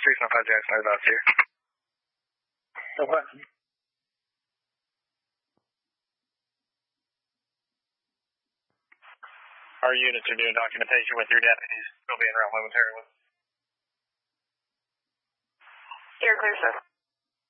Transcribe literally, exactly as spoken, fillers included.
three seven five Jackson, that's here. Okay. Our units are doing documentation with your deputies. They'll be in around momentarily. You're clear, sir.